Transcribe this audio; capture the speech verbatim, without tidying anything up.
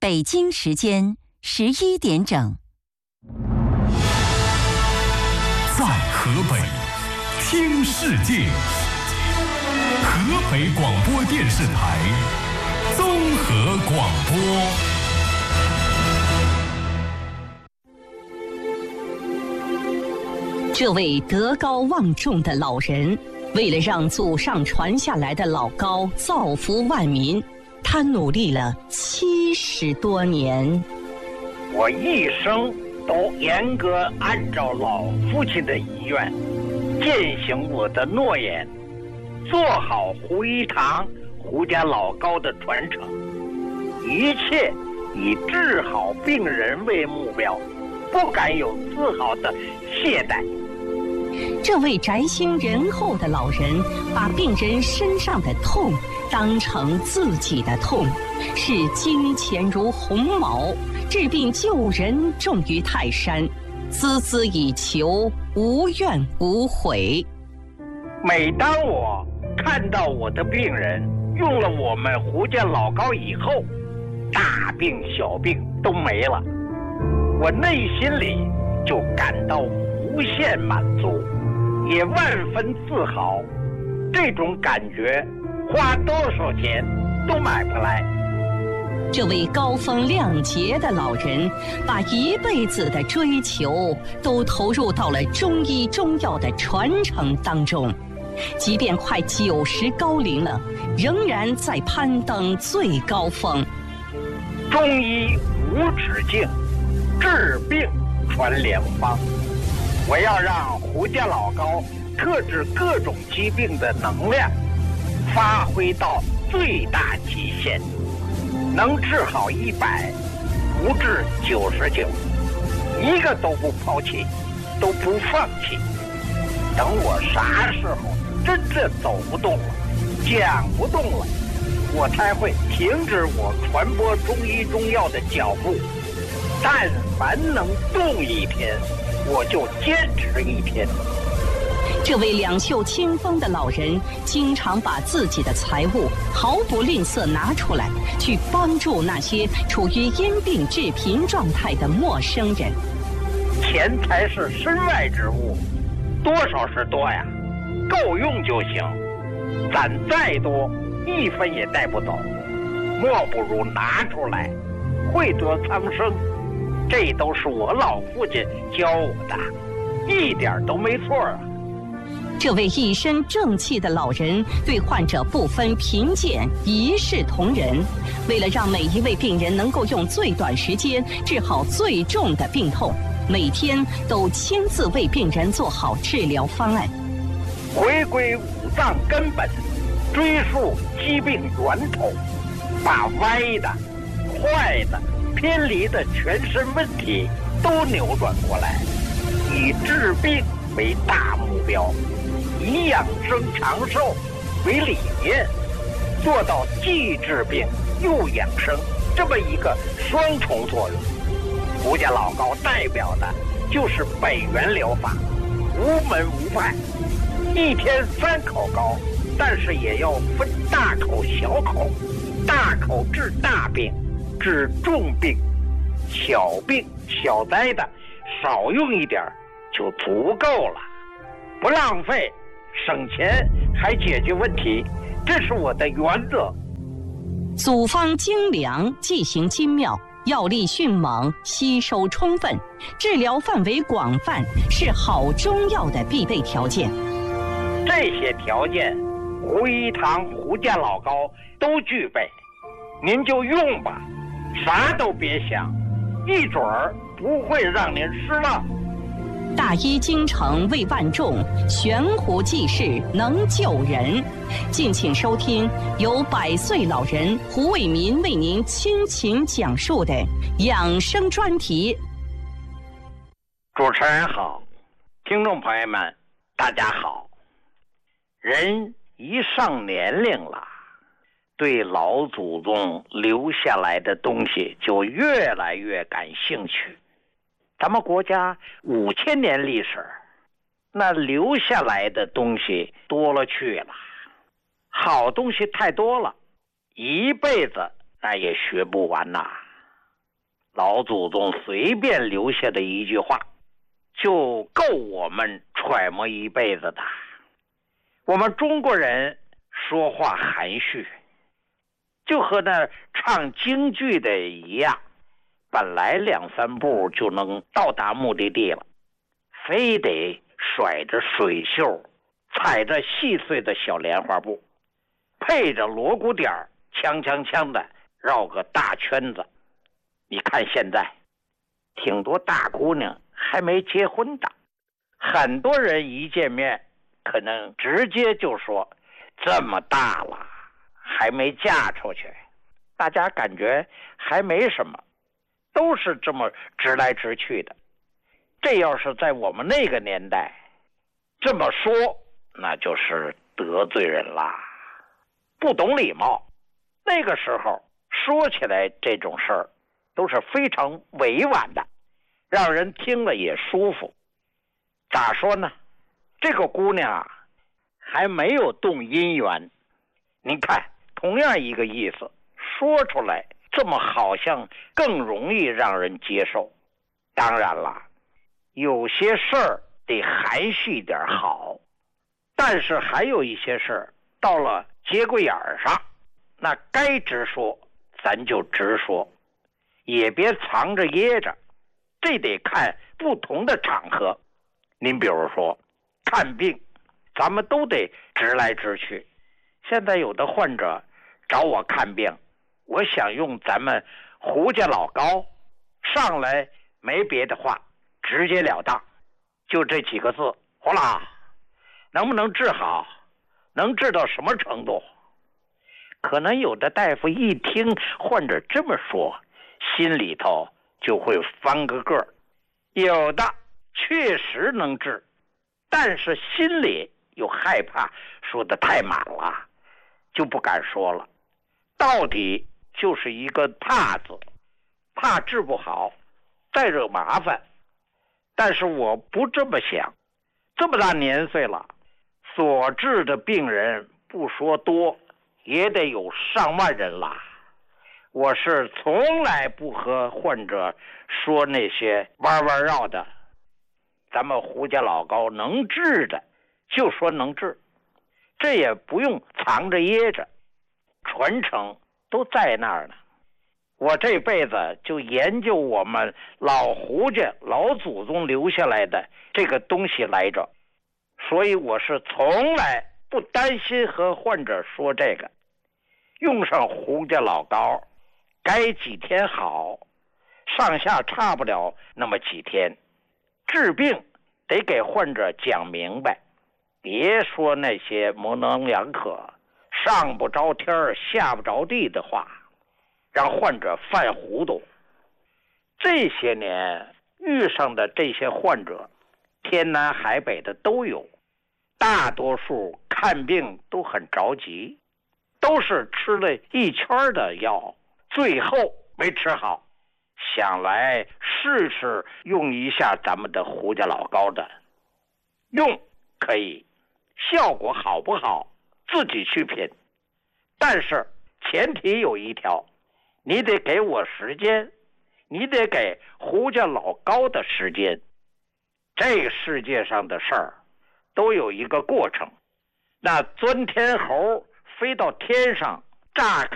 北京时间十一点整。 在河北听世界，河北广播电视台综合广播。 这位德高望重的老人，为了让祖上传下来的老高造福万民，他努力了七十多年。 我一生都严格按照老父亲的遗愿，践行我的诺言，做好胡一堂、胡家老高的传承，一切以治好病人为目标，不敢有丝毫的懈怠。 这位宅心仁厚的老人，把病人身上的痛当成自己的痛，视金钱如鸿毛，治病救人重于泰山，孜孜以求，无怨无悔。 每当我看到我的病人用了我们胡家老高以后，大病小病都没了，我内心里就感到无限满足，也万分自豪。这种感觉花多少钱都买不来。 这位高风亮节的老人，把一辈子的追求都投入到了中医中药的传承当中，即便快九十高龄了，仍然在攀登最高峰。 中医无止境，治病传良方。我要让胡家老高克制各种疾病的能量发挥到最大极限，能治好一百，不治九十九，一个都不抛弃，都不放弃。等我啥时候真正走不动了，讲不动了，我才会停止我传播中医中药的脚步。但凡能动一天，我就坚持一天。 这位两袖清风的老人，经常把自己的财物毫不吝啬拿出来，去帮助那些处于因病致贫状态的陌生人。 钱财是身外之物，多少是多呀，够用就行。攒再多，一分也带不走，莫不如拿出来，惠泽苍生。这都是我老父亲教我的，一点都没错啊。 这位一身正气的老人，对患者不分贫贱，一视同仁。为了让每一位病人能够用最短时间治好最重的病痛，每天都亲自为病人做好治疗方案。 回归五脏根本，追溯疾病源头，把歪的、坏的、偏离的全身问题都扭转过来，以治病为大目标，以养生长寿为理念，做到既治病又养生这么一个双重作用。胡家老高代表的就是北元疗法，无门无派，一天三口高，但是也要分大口小口，大口治大病，治重病，小病小灾的少用一点就足够了，不浪费，省钱还解决问题，这是我的原则。 组方精良，剂型精妙，药力迅猛，吸收充分，治疗范围广泛，是好中药的必备条件。 这些条件，胡一堂、胡家老高都具备，您就用吧，啥都别想，一准儿不会让您失望。 大医精诚为万众，悬壶济世能救人。敬请收听由百岁老人胡卫民为您倾情讲述的养生专题。 主持人好，听众朋友们大家好。人一上年龄了，对老祖宗留下来的东西就越来越感兴趣。咱们国家五千年历史，那留下来的东西多了去了，好东西太多了，一辈子那也学不完呐。 老祖宗随便留下的一句话，就够我们揣摩一辈子的。我们中国人说话含蓄，就和那唱京剧的一样，本来两三步就能到达目的地了，非得甩着水袖，踩着细碎的小莲花步，配着锣鼓点儿，锵锵锵的绕个大圈子。你看现在挺多大姑娘还没结婚的，很多人一见面可能直接就说这么大了还没嫁出去，大家感觉还没什么，都是这么直来直去的。这要是在我们那个年代这么说，那就是得罪人啦，不懂礼貌。那个时候说起来这种事儿都是非常委婉的，让人听了也舒服。咋说呢，这个姑娘啊还没有动姻缘，您看同样一个意思说出来，这么好像更容易让人接受。当然了，有些事儿得含蓄点好，但是还有一些事儿到了节骨眼上，那该直说咱就直说，也别藏着掖着，这得看不同的场合。您比如说看病，咱们都得直来直去。现在有的患者找我看病，我想用咱们胡家老高，上来没别的话，直截了当，就这几个字，胡老能不能治好，能治到什么程度。可能有的大夫一听患者这么说，心里头就会翻个个儿。有的确实能治，但是心里又害怕说的太满了，就不敢说了。到底就是一个怕字，怕治不好再惹麻烦。但是我不这么想，这么大年岁了，所治的病人不说多也得有上万人了。我是从来不和患者说那些弯弯绕的，咱们胡家老高能治的就说能治，这也不用藏着掖着，传承都在那儿呢。我这辈子就研究我们老胡家老祖宗留下来的这个东西来着，所以我是从来不担心和患者说这个。用上胡家老高该几天好，上下差不了那么几天。治病得给患者讲明白，别说那些模棱两可上不着天下不着地的话，让患者犯糊涂。这些年遇上的这些患者天南海北的都有，大多数看病都很着急，都是吃了一圈的药，最后没吃好，想来试试用一下咱们的胡家老高的。用可以，效果好不好自己去品，但是前提有一条，你得给我时间，你得给胡家老高的时间。这个世界上的事儿都有一个过程，那钻天猴飞到天上炸